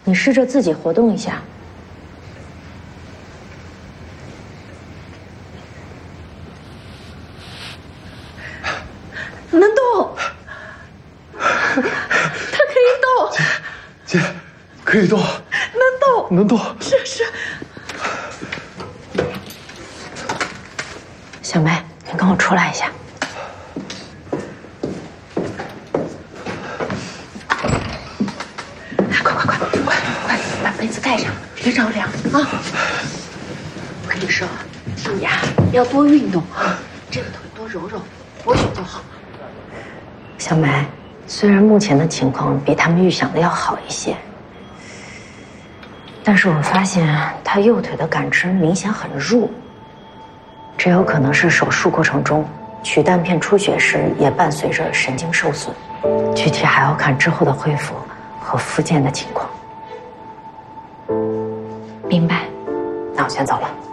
你试着自己活动一下。 能动，他可以动。 姐，可以动，能动。 是。 小梅，你跟我出来一下。 快，把被子盖上，别着凉啊！我跟你说，你呀要多运动啊，这个腿多揉揉，活血就好。 小梅，虽然目前的情况比他们预想的要好一些，但是我发现他右腿的感知明显很弱，这有可能是手术过程中取弹片出血时也伴随着神经受损，具体还要看之后的恢复和复健的情况。 明白。 那我先走了。